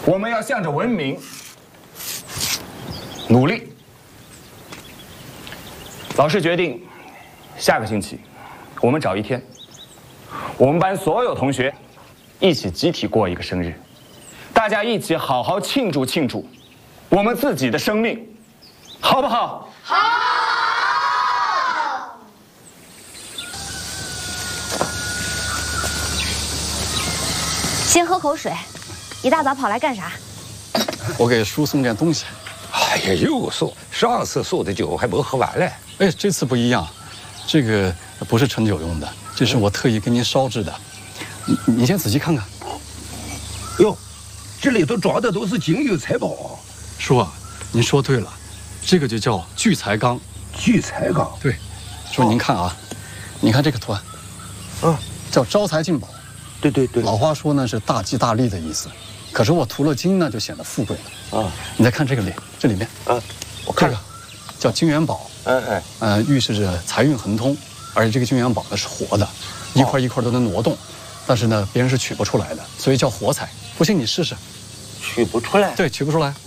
我们要向着文明努力。老师决定，下个星期我们找一天，我们班所有同学一起集体过一个生日，大家一起好好庆祝庆祝我们自己的生命，好不好？好。 先喝口水，一大早跑来干啥？ 我给叔送点东西。 哎呀，又送！上次送的酒还没喝完嘞。 哎，这次不一样，这个不是陈酒用的，这是我特意给您烧制的。你先仔细看看。 哟，这里头装的都是金玉财宝。 叔啊，您说对了，这个就叫聚财缸。 聚财缸。 对，叔您看啊，你看这个图案，叫招财进宝。 对对对。 老话说呢是大吉大利的意思，可是我涂了金呢就显得富贵了。啊，你再看这个里，这里面，我看这个叫金元宝。预示着财运亨通，而且这个金元宝呢是活的，一块一块都能挪动，但是呢别人是取不出来的，所以叫活财。不信你试试。 取不出来？ 对，取不出来。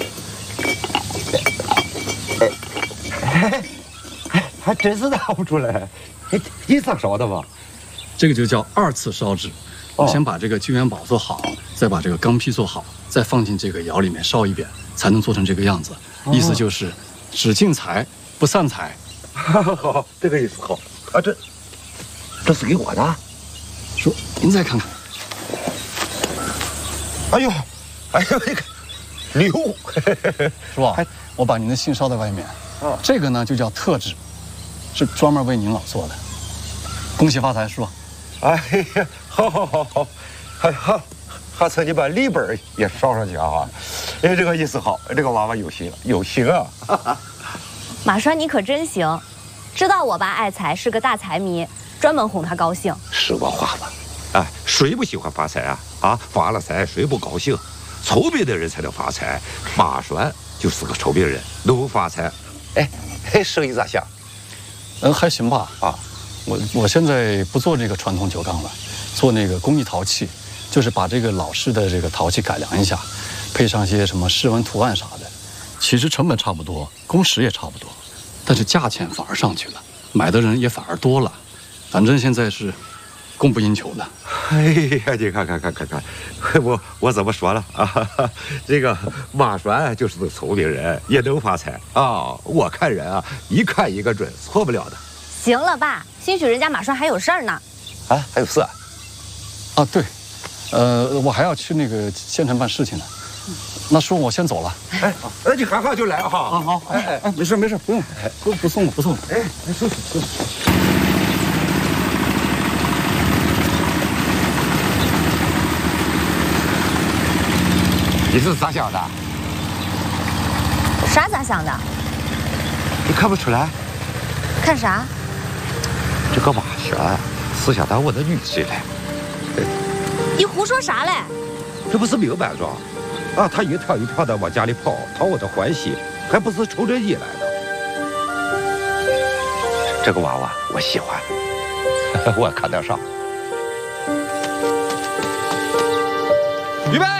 还真是拿不出来。哎，你咋烧的吧？ 这个就叫二次烧制。我先把这个金元宝做好，再把这个钢坯做好，再放进这个窑里面烧一遍，才能做成这个样子。意思就是只进财不散财。 好，这个意思好。啊，这是给我的。 叔，您再看看。 哎呦，这个礼物。 叔啊，我把您的信捎在外面。这个呢就叫特制，是专门为您老做的。恭喜发财，叔。 哎呀，好，还曾经把礼本也捎上去啊！哎，这个意思好，这个娃娃有心了，有心啊！ 马栓，你可真行，知道我爸爱财，是个大财迷，专门哄他高兴。 是我话吧？哎，谁不喜欢发财啊？发了财谁不高兴？聪明的人才能发财。马栓就是个聪明人，能发财。哎，生意咋样？ 还行吧。我现在不做这个传统酒缸了，做那个工艺陶器，就是把这个老式的这个陶器改良一下，配上些什么诗文图案啥的。其实成本差不多，工时也差不多，但是价钱反而上去了，买的人也反而多了。反正现在是供不应求的。 哎呀，你看，我怎么说了啊？这个马栓就是个聪明人，也能发财啊！我看人啊，一看一个准，错不了的。 行了，爸，兴许人家马栓还有事儿呢。 还有事啊？ 对，我还要去那个县城办事情呢。那叔，我先走了。 那你喊话就来哈。 好。没事，不用，不送了。 送。你是咋想的？ 啥咋想的？ 你看不出来？ 看啥？ 这个马栓是想当我的女婿嘞。 你胡说啥嘞？ 这不是明摆着啊？他一趟一趟的往家里跑，讨我的欢喜，还不是冲着你来的。这个娃娃我喜欢，我看得上。预备。